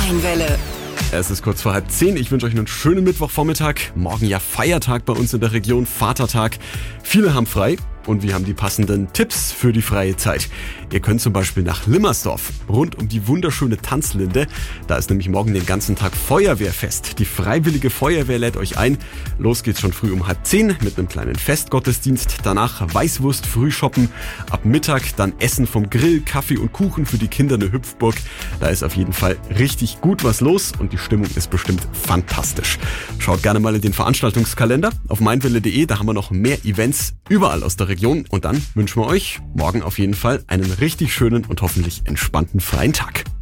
Mainwelle. Es ist kurz vor 9:30. Ich wünsche euch einen schönen Mittwochvormittag. Morgen ja Feiertag bei uns in der Region, Vatertag. Viele haben frei und wir haben die passenden Tipps für die freie Zeit. Ihr könnt zum Beispiel nach Limmersdorf, rund um die wunderschöne Tanzlinde. Da ist nämlich morgen den ganzen Tag Feuerwehrfest. Die Freiwillige Feuerwehr lädt euch ein. Los geht's schon früh um 9:30 mit einem kleinen Festgottesdienst. Danach Weißwurst, Frühshoppen. Ab Mittag dann Essen vom Grill, Kaffee und Kuchen für die Kinder, eine Hüpfburg. Da ist auf jeden Fall richtig gut was los und die Stimmung ist bestimmt fantastisch. Schaut gerne mal in den Veranstaltungskalender auf mainwelle.de. Da haben wir noch mehr Events überall aus der Region. Und dann wünschen wir euch morgen auf jeden Fall einen richtig schönen und hoffentlich entspannten freien Tag.